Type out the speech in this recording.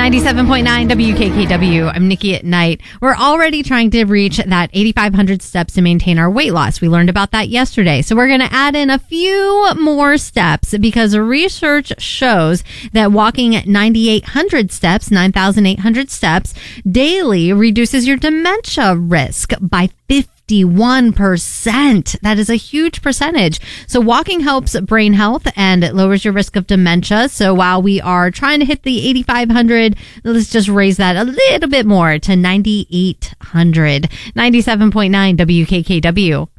97.9 WKKW. I'm Nikki at Night. We're already trying to reach that 8,500 steps to maintain our weight loss. We learned about that yesterday. So we're going to add in a few more steps because research shows that walking at 9,800 steps daily reduces your dementia risk by 51%. That is a huge percentage. So walking helps brain health and it lowers your risk of dementia. So while we are trying to hit the 8,500, let's just raise that a little bit more to 9,800. 97.9 WKKW.